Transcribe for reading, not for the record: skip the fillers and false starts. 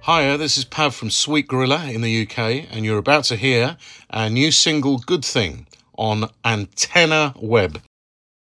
Hiya, this is Pav from Sweet Gorilla in the UK, and you're about to hear our new single Good Thing on Antenna Web.